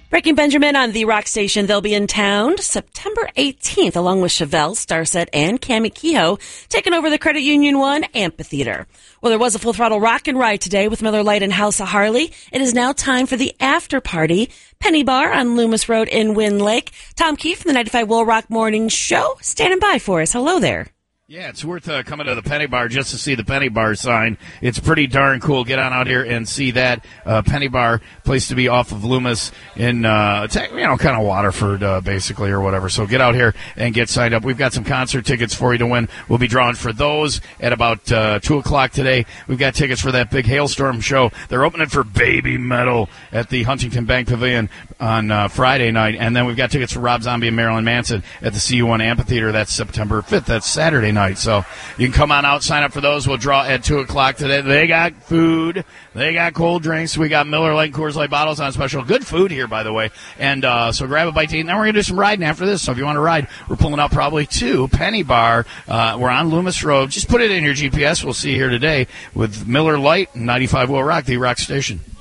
Breaking Benjamin on the Rock Station. They'll be in town September 18th, along with Chevelle, Starset, and Cammie Kehoe, taking over the Credit Union One Amphitheater. Well, there was a Full Throttle Rock and Ride today with Miller Lite and House of Harley. It is now time for the after party. Penny Bar on Loomis Road in Wind Lake. Tom Keefe from the 95 Will Rock Morning Show standing by for us. Hello there. Yeah, it's worth coming to the Penny Bar just to see the Penny Bar sign. It's pretty darn cool. Get on out here and see that. Penny Bar, place to be off of Loomis in, kind of Waterford, basically, or whatever. So get out here and get signed up. We've got some concert tickets for you to win. We'll be drawing for those at about 2 o'clock today. We've got tickets for that big Hailstorm show. They're opening for Baby Metal at the Huntington Bank Pavilion on Friday night. And then we've got tickets for Rob Zombie and Marilyn Manson at the CU1 Amphitheater. That's September 5th. That's Saturday night. So you can come on out, sign up for those. We'll draw at 2 o'clock today. They got food. They got cold drinks. We got Miller Lite and Coors Light bottles on special. Good food here, by the way. And so grab a bite to eat. And then we're going to do some riding after this. So if you want to ride, we're pulling out probably to Penny Bar. We're on Loomis Road. Just put it in your GPS. We'll see you here today with Miller Lite and 95 Will Rock, the Rock Station.